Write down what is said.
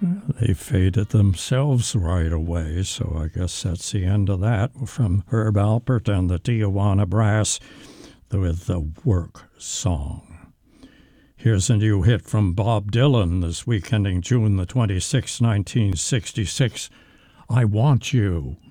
They faded themselves right away, so I guess that's the end of that. From Herb Alpert and the Tijuana Brass with the Work Song. Here's a new hit from Bob Dylan this week ending June the 26th, 1966. I Want You.